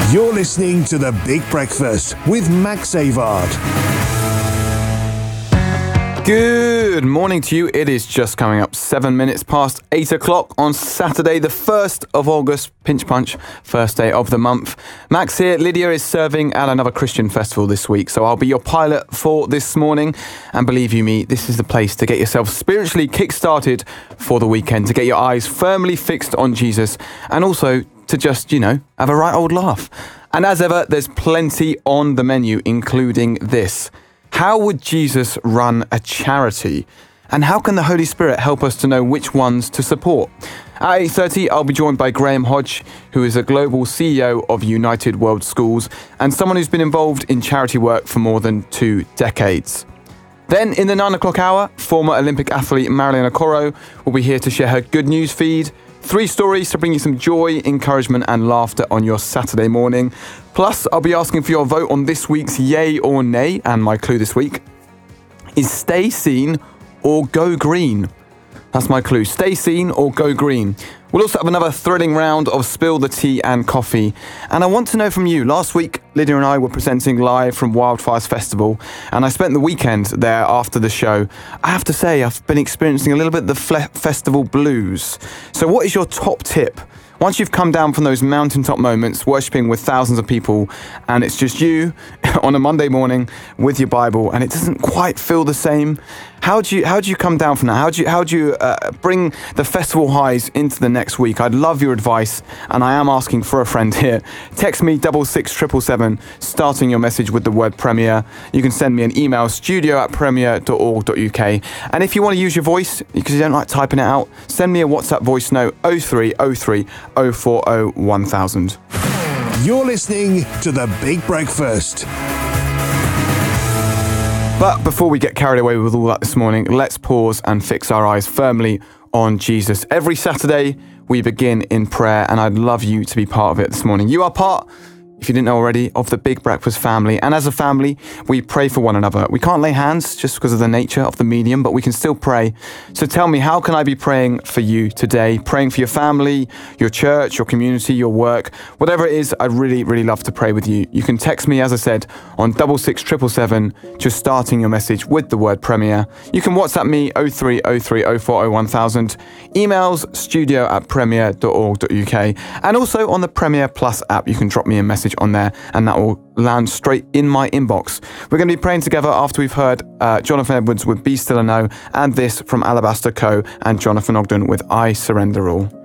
You're listening to The Big Breakfast with Max Avard. Good morning to you. It is just coming up 7 minutes past 8 o'clock on Saturday, the 1st of August. Pinch punch, first day of the month. Max here. Lydia is serving at another Christian festival this week, so I'll be your pilot for this morning. And believe you me, this is the place to get yourself spiritually kick-started for the weekend, to get your eyes firmly fixed on Jesus, and also to just, have a right old laugh. And as ever, there's plenty on the menu, including this. How would Jesus run a charity? And how can the Holy Spirit help us to know which ones to support? At 8:30, I'll be joined by Graham Hodge, who is a global CEO of United World Schools and someone who's been involved in charity work for more than 2 decades. Then, in the 9 o'clock hour, former Olympic athlete Marilyn Okoro will be here to share her good news feed. 3 stories to bring you some joy, encouragement and laughter on your Saturday morning. Plus, I'll be asking for your vote on this week's Yay or Nay, and my clue this week is stay seen or go green. That's my clue, stay seen or go green. We'll also have another thrilling round of Spill the Tea and Coffee. And I want to know from you, last week, Lydia and I were presenting live from Wildfires Festival, and I spent the weekend there after the show. I have to say, I've been experiencing a little bit of the festival blues. So what is your top tip? Once you've come down from those mountaintop moments, worshipping with thousands of people, and it's just you on a Monday morning with your Bible, and it doesn't quite feel the same, how do you come down from that? How do you bring the festival highs into the next week? I'd love your advice, and I am asking for a friend here. Text me 66777, starting your message with the word Premier. You can send me an email, studio@premier.org.uk. And if you want to use your voice, because you don't like typing it out, send me a WhatsApp voice note, 0303 040 1000. You're listening to The Big Breakfast. But before we get carried away with all that this morning, let's pause and fix our eyes firmly on Jesus. Every Saturday, we begin in prayer, and I'd love you to be part of it this morning. You are part, if you didn't know already, of the Big Breakfast family. And as a family, we pray for one another. We can't lay hands just because of the nature of the medium, but we can still pray. So tell me, how can I be praying for you today? Praying for your family, your church, your community, your work, whatever it is, I'd really, really love to pray with you. You can text me, as I said, on 66777, just starting your message with the word Premier. You can WhatsApp me, 0303 040 1000. Emails, studio@premier.org.uk. And also on the Premier Plus app, you can drop me a message on there, and that will land straight in my inbox. We're going to be praying together after we've heard Jonathan Edwards with Be Still and Know, and this from Alabaster Co. and Jonathan Ogden with I Surrender All.